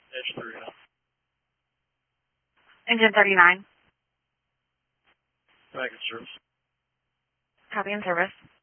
Edge 3 now. Engine 39. Back in service. Copy in service.